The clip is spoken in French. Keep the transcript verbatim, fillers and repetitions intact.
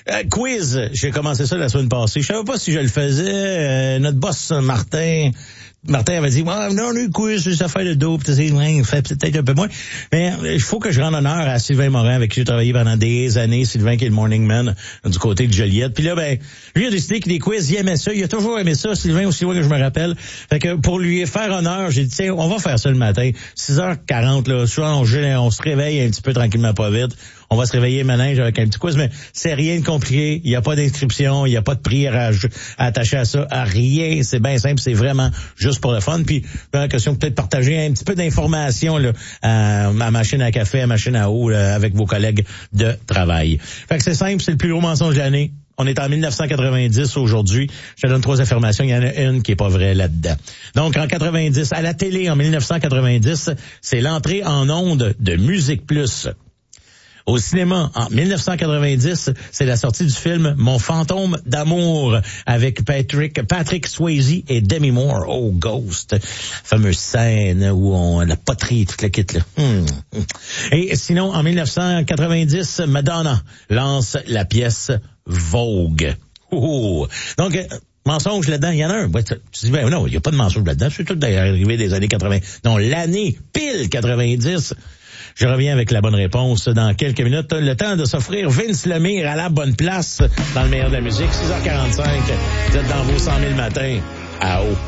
Euh, quiz, j'ai commencé ça la semaine passée. Je savais pas si je le faisais. Euh, notre boss, Martin... Martin avait dit, ouais, non, le quiz, les affaires de dos, pis c'est, ouais, fait peut-être un peu moins. Mais il faut que je rende honneur à Sylvain Morin, avec qui j'ai travaillé pendant des années. Sylvain qui est le morning man du côté de Joliette. Puis là, ben, lui a décidé que les quiz, il aimait ça. Il a toujours aimé ça, Sylvain, aussi loin que je me rappelle. Fait que pour lui faire honneur, j'ai dit, tiens, on va faire ça le matin. six heures quarante, là, souvent on, on se réveille un petit peu tranquillement, pas vite. On va se réveiller ménage avec un petit quiz, mais c'est rien de compliqué. Il n'y a pas d'inscription, il n'y a pas de prix à, à attacher à ça, à rien. C'est bien simple, c'est vraiment juste pour le fun. Puis, la question peut-être partager un petit peu d'informations là, à, à machine à café, à machine à eau, là, avec vos collègues de travail. Fait que c'est simple, c'est le plus gros mensonge de l'année. On est en mille neuf cent quatre-vingt-dix aujourd'hui. Je te donne trois affirmations. Il y en a une qui est pas vraie là-dedans. Donc, en quatre-vingt-dix, à la télé, en mille neuf cent quatre-vingt-dix, c'est l'entrée en ondes de Musique Plus. Au cinéma, en mille neuf cent quatre-vingt-dix, c'est la sortie du film Mon fantôme d'amour avec Patrick Patrick Swayze et Demi Moore. Oh, Ghost. Fameuse scène où on la poterie, toute la kit, là. Hum. Et sinon, en mille neuf cent quatre-vingt-dix, Madonna lance la pièce Vogue. Oh. Donc, euh, mensonge là-dedans, il y en a un. Ouais, tu dis, ben non, il n'y a pas de mensonge là-dedans. C'est tout arrivé des années quatre-vingts. Non, l'année pile quatre-vingt-dix. Je reviens avec la bonne réponse dans quelques minutes. Le temps de s'offrir Vince Lemire à la bonne place dans le meilleur de la musique. six heures quarante-cinq. Vous êtes dans vos cent mille matins. À haut.